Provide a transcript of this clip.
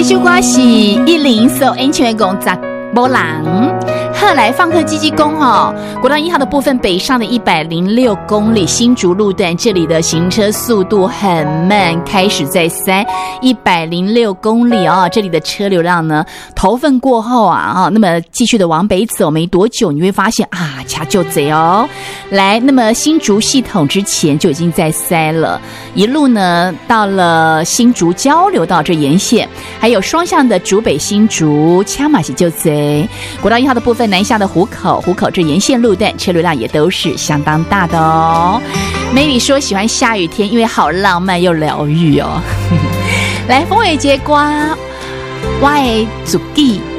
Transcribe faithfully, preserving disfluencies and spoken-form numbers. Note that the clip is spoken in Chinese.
这首歌是一零所演唱的公仔波浪。后来放客基基公哦，国道一号的部分北上的一百零六公里，新竹路段这里的行车速度很慢，开始在塞一百零六公里哦，这里的车流量呢，头份过后啊啊，那么继续的往北走，没多久你会发现啊，掐就贼哦，来，那么新竹系统之前就已经在塞了，一路呢到了新竹交流道这沿线，还有双向的竹北新竹，掐马西就贼，国道一号的部分。南下的湖口，湖口这沿线路段车流量也都是相当大的哦。美丽说喜欢下雨天，因为好浪漫又疗愈哦。来，风尾节瓜，我的祖记